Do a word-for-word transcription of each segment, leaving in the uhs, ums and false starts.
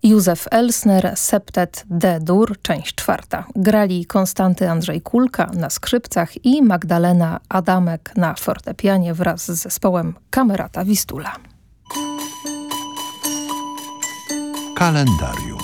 Józef Elsner, Septet D-dur, część czwarta. Grali Konstanty Andrzej Kulka na skrzypcach i Magdalena Adamek na fortepianie wraz z zespołem Kamerata Wistula. Kalendarium.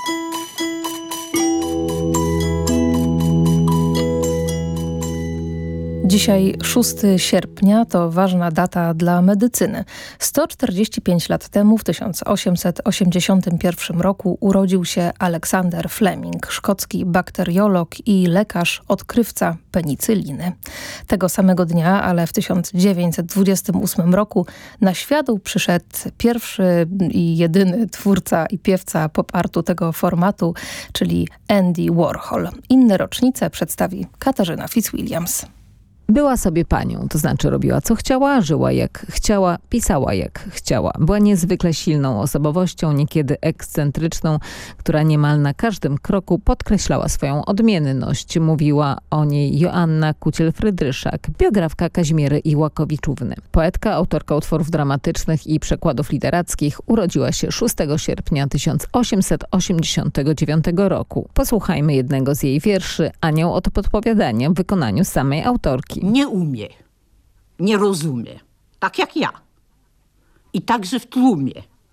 Dzisiaj szóstego sierpnia to ważna data dla medycyny. sto czterdzieści pięć lat temu, w tysiąc osiemset osiemdziesiątym pierwszym roku, urodził się Alexander Fleming, szkocki bakteriolog i lekarz, odkrywca penicyliny. Tego samego dnia, ale w tysiąc dziewięćset dwudziestym ósmym roku na świat przyszedł pierwszy i jedyny twórca i piewca pop-artu tego formatu, czyli Andy Warhol. Inne rocznice przedstawi Katarzyna Fitzwilliams. Była sobie panią, to znaczy robiła co chciała, żyła jak chciała, pisała jak chciała. Była niezwykle silną osobowością, niekiedy ekscentryczną, która niemal na każdym kroku podkreślała swoją odmienność. Mówiła o niej Joanna Kuciel-Frydryszak, biografka Kazimiery Iłakowiczówny. Poetka, autorka utworów dramatycznych i przekładów literackich, urodziła się szóstego sierpnia tysiąc osiemset osiemdziesiątego dziewiątego roku. Posłuchajmy jednego z jej wierszy, Anioł od podpowiadania, w wykonaniu samej autorki. Nie umie, nie rozumie, tak jak ja. I także w tłumie.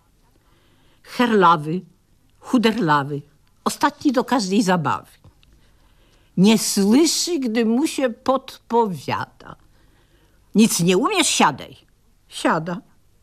Herlawy, chuderlawy, ostatni do każdej zabawy. Nie słyszy, gdy mu się podpowiada. Nic nie umiesz, siadaj. Siada.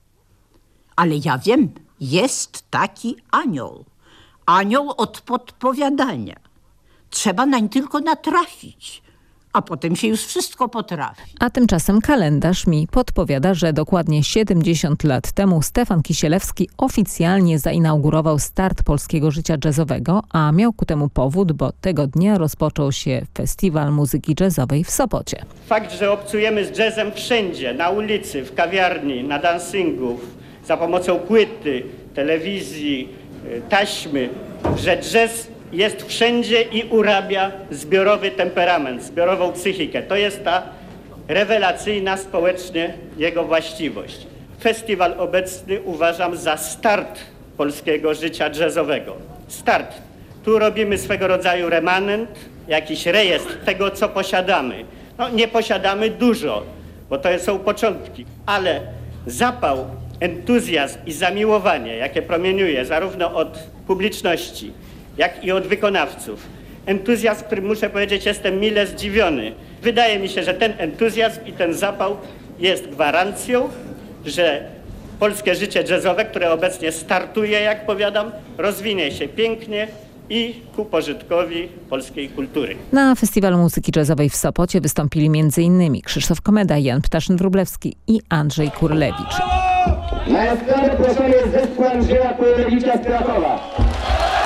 Ale ja wiem, jest taki anioł. Anioł od podpowiadania. Trzeba nań tylko natrafić. A potem się już wszystko potrafi. A tymczasem kalendarz mi podpowiada, że dokładnie siedemdziesiąt lat temu Stefan Kisielewski oficjalnie zainaugurował start polskiego życia jazzowego, a miał ku temu powód, bo tego dnia rozpoczął się Festiwal Muzyki Jazzowej w Sopocie. Fakt, że obcujemy z jazzem wszędzie, na ulicy, w kawiarni, na dancingu, za pomocą płyty, telewizji, taśmy, że jazz jest wszędzie i urabia zbiorowy temperament, zbiorową psychikę. To jest ta rewelacyjna społecznie jego właściwość. Festiwal obecny uważam za start polskiego życia jazzowego. Start. Tu robimy swego rodzaju remanent, jakiś rejestr tego, co posiadamy. No nie posiadamy dużo, bo to są początki, ale zapał, entuzjazm i zamiłowanie, jakie promieniuje zarówno od publiczności, jak i od wykonawców. Entuzjazm, którym muszę powiedzieć, jestem mile zdziwiony. Wydaje mi się, że ten entuzjazm i ten zapał jest gwarancją, że polskie życie jazzowe, które obecnie startuje, jak powiadam, rozwinie się pięknie i ku pożytkowi polskiej kultury. Na Festiwalu Muzyki Jazzowej w Sopocie wystąpili m.in. Krzysztof Komeda, Jan Ptaszyn-Wróblewski i Andrzej Kurlewicz. Na scenę proszony zespół Andrzeja Kurlewicza z Krakowa.